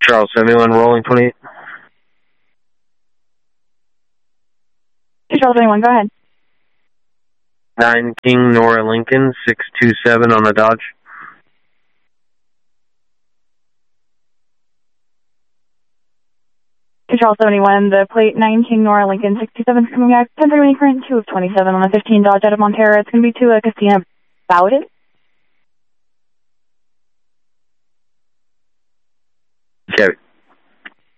Charles 71, rolling 28. Charles 71, go ahead. 9 King Nora Lincoln, 627 on the Dodge. Charles 71, the plate 9 King Nora Lincoln, 627 coming back, 1031 current, 2 of 27 on the 15 Dodge out of Montero. It's going to be to Christina Bowden. Chevy.